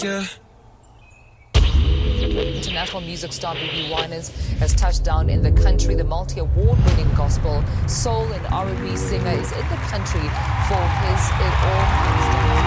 yeah. International music star BB Winans has touched down in the country. The multi-award-winning gospel, soul and R&B singer is in the country for his It All Comes Down.